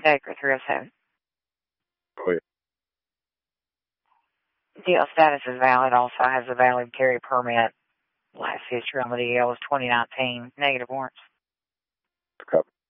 Baker 307. Oh, yeah. DL status is valid. Also has a valid carry permit. Last history on the DL is 2019. Negative warrants. Copy.